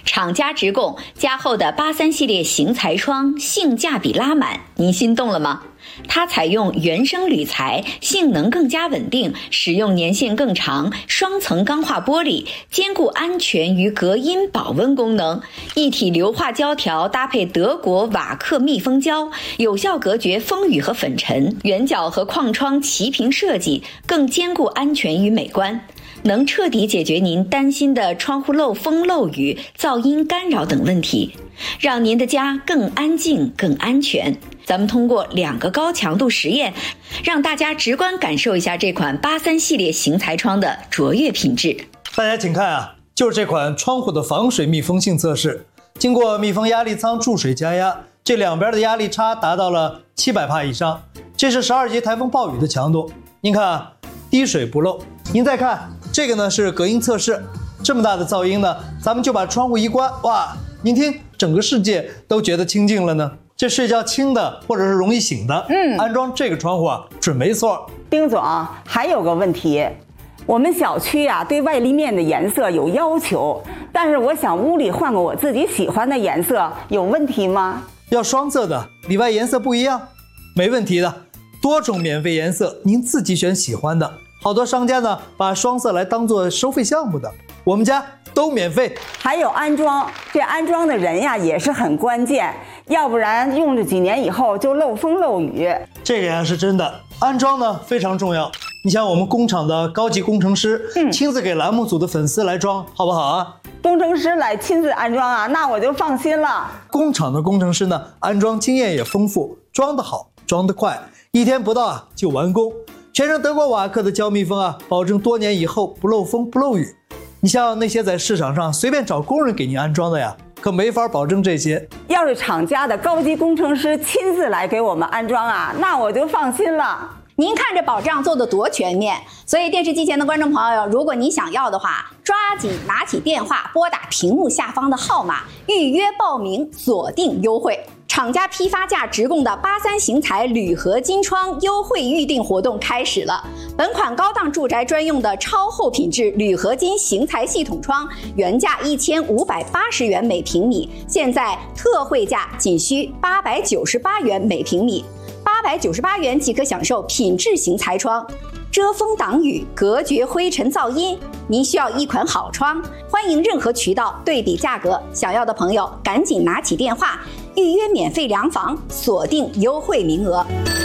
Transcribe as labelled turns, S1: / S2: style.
S1: 厂家直供加厚的83系列型材窗，性价比拉满，您心动了吗？它采用原生铝材，性能更加稳定，使用年限更长，双层钢化玻璃，兼顾安全与隔音保温功能，一体硫化胶条搭配德国瓦克密封胶，有效隔绝风雨和粉尘，圆角和框窗齐平设计，更兼顾安全与美观，能彻底解决您担心的窗户漏风漏雨、噪音干扰等问题，让您的家更安静更安全。咱们通过2个高强度实验，让大家直观感受一下这款83系列型材窗的卓越品质。
S2: 大家请看啊，就是这款窗户的防水密封性测试，经过密封压力舱注水加压，这两边的压力差达到了700帕以上，这是12级台风暴雨的强度。您看啊，滴水不漏。您再看这个呢，是隔音测试，这么大的噪音呢，咱们就把窗户一关，哇，您听，整个世界都觉得清静了呢。这睡觉轻的或者是容易醒的，安装这个窗户啊，准没错。
S3: 丁总，还有个问题，我们小区啊对外立面的颜色有要求，但是我想屋里换个我自己喜欢的颜色，有问题吗？
S2: 要双色的，里外颜色不一样，没问题的。多种免费颜色，您自己选喜欢的。好多商家呢把双色来当做收费项目的，我们家都免费。
S3: 还有安装，这安装的人呀也是很关键，要不然用了几年以后就漏风漏雨。
S2: 这个呀是真的，安装呢非常重要。你像我们工厂的高级工程师，亲自给栏目组的粉丝来装，好不好啊？
S3: 工程师来亲自安装啊，那我就放心了。
S2: 工厂的工程师呢，安装经验也丰富，装得好，装得快，1天不到啊就完工。全程德国瓦克的胶密封啊，保证多年以后不漏风不漏雨。你像那些在市场上随便找工人给您安装的呀，可没法保证这些。
S3: 要是厂家的高级工程师亲自来给我们安装啊，那我就放心了。
S4: 您看这保障做得多全面，所以电视机前的观众朋友，如果你想要的话，抓紧拿起电话，拨打屏幕下方的号码，预约报名，锁定优惠。厂家批发价直供的83型材铝合金窗优惠预定活动开始了。本款高档住宅专用的超厚品质铝合金型材系统窗，原价1580元每平米，现在特惠价仅需898元每平米，898元即可享受品质型材窗，遮风挡雨，隔绝灰尘噪音。您需要一款好窗，欢迎任何渠道对比价格，想要的朋友赶紧拿起电话，预约免费量房，锁定优惠名额。